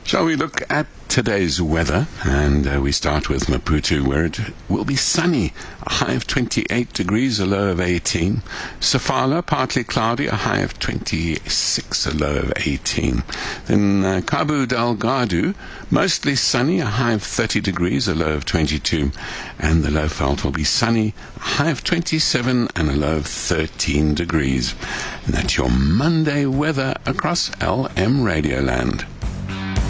Shall we look at today's weather? And we start with Maputo, where it will be sunny, a high of 28 degrees, a low of 18. Sofala, partly cloudy, a high of 26, a low of 18. Then Cabo Delgado, mostly sunny, a high of 30 degrees, a low of 22. And the Lowveld will be sunny, a high of 27 and a low of 13 degrees. And that's your Monday weather across LM Radioland.